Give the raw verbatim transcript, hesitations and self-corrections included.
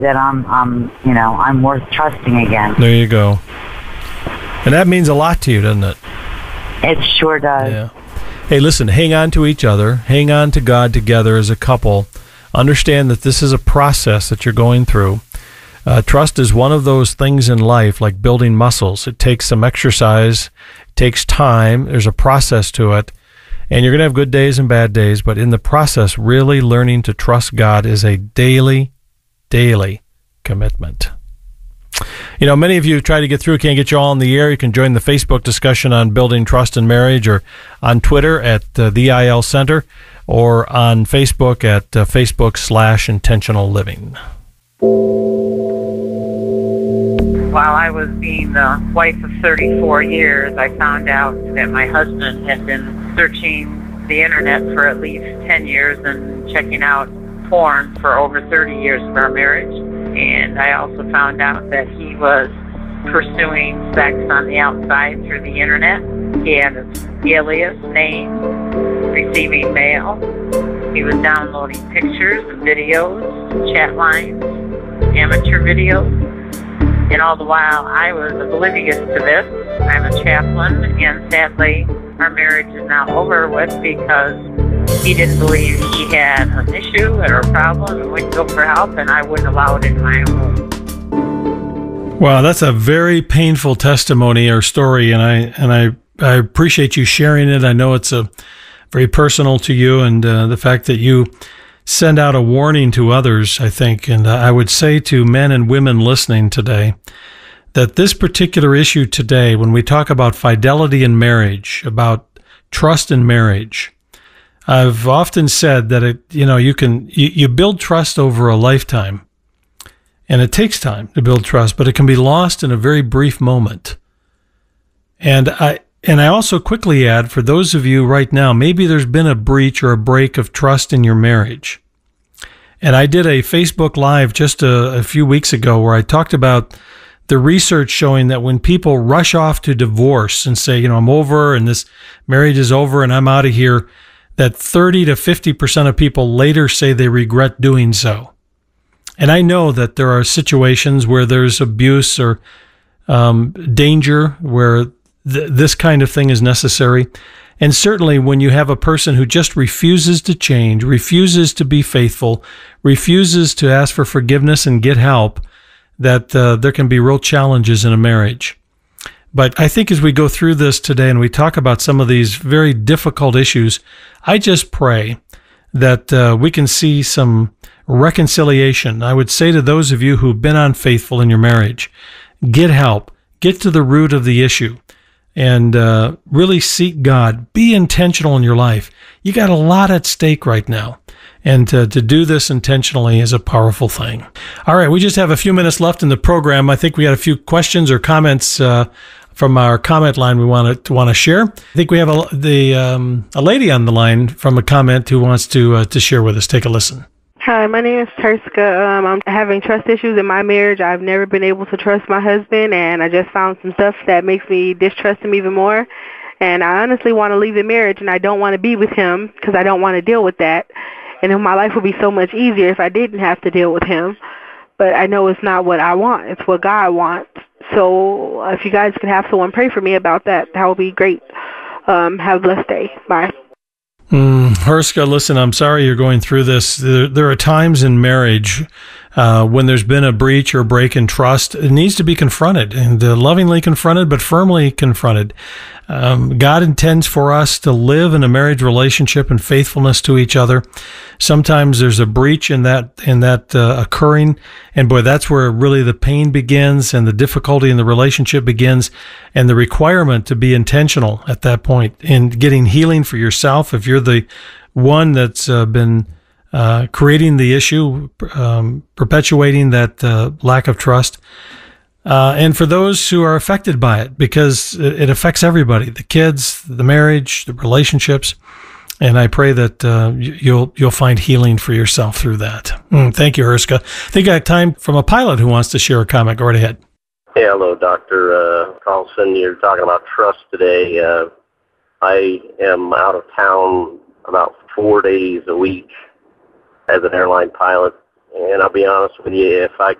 that I'm, I'm, you know, I'm worth trusting again. There you go. And that means a lot to you, doesn't it? It sure does. Yeah. Hey, listen, hang on to each other. Hang on to God together as a couple. Understand that this is a process that you're going through. Uh, trust is one of those things in life, like building muscles. It takes some exercise. It takes time. There's a process to it. And you're going to have good days and bad days, but in the process, really learning to trust God is a daily, daily commitment. You know, many of you try to get through, can't get you all on the air. You can join the Facebook discussion on building trust in marriage, or on Twitter at uh, the I L Center, or on Facebook at uh, Facebook slash intentional living. While I was being the wife of thirty-four years, I found out that my husband had been searching the internet for at least ten years and checking out porn for over thirty years of our marriage. And I also found out that he was pursuing sex on the outside through the internet. He had an alias name, receiving mail. He was downloading pictures and videos, chat lines, amateur videos. And all the while, I was oblivious to this. I'm a chaplain, and sadly, our marriage is now over with because he didn't believe he had an issue or a problem and wouldn't go for help, and I wouldn't allow it in my home. Wow, that's a very painful testimony or story, and I and I, I appreciate you sharing it. I know it's a very personal to you, and uh, the fact that you send out a warning to others, I think, and I would say to men and women listening today that this particular issue today, when we talk about fidelity in marriage, about trust in marriage, I've often said that it, you know, you can you, you build trust over a lifetime, and it takes time to build trust, but it can be lost in a very brief moment. And I and I also quickly add, for those of you right now, maybe there's been a breach or a break of trust in your marriage. And I did a Facebook Live just a, a few weeks ago where I talked about the research showing that when people rush off to divorce and say, you know, I'm over and this marriage is over and I'm out of here, that thirty to fifty percent of people later say they regret doing so. And I know that there are situations where there's abuse or um, danger where th- this kind of thing is necessary. And certainly when you have a person who just refuses to change, refuses to be faithful, refuses to ask for forgiveness and get help, that uh, there can be real challenges in a marriage. But I think as we go through this today and we talk about some of these very difficult issues, I just pray that uh, we can see some reconciliation. I would say to those of you who've been unfaithful in your marriage, get help, get to the root of the issue, and uh, really seek God. Be intentional in your life. You got a lot at stake right now. And to, to do this intentionally is a powerful thing. All right, we just have a few minutes left in the program. I think we had a few questions or comments uh, from our comment line we want to want to share. I think we have a the um, a lady on the line from a comment who wants to uh, to share with us. Take a listen. Hi, my name is Terska. Um, I'm having trust issues in my marriage. I've never been able to trust my husband, and I just found some stuff that makes me distrust him even more. And I honestly want to leave the marriage, and I don't want to be with him because I don't want to deal with that. And my life would be so much easier if I didn't have to deal with him. But I know it's not what I want. It's what God wants. So if you guys could have someone pray for me about that, that would be great. Um, have a blessed day. Bye. Mm, Herska, listen, I'm sorry you're going through this. There, there are times in marriage uh, when there's been a breach or break in trust. It needs to be confronted, and uh, lovingly confronted, but firmly confronted. Um, God intends for us to live in a marriage relationship and faithfulness to each other. Sometimes there's a breach in that in that uh, occurring, and boy, that's where really the pain begins and the difficulty in the relationship begins, and the requirement to be intentional at that point in getting healing for yourself. If you're the one that's uh, been uh, creating the issue, um, perpetuating that uh, lack of trust. Uh, and for those who are affected by it, because it, it affects everybody, the kids, the marriage, the relationships. And I pray that uh, you'll you'll find healing for yourself through that. Mm, thank you, Herska. I think I have time from a pilot who wants to share a comment. Go right ahead. Hey, hello, Doctor Uh, Carlson. You're talking about trust today. Uh, I am out of town about four days a week as an airline pilot, And I'll be honest with you, if I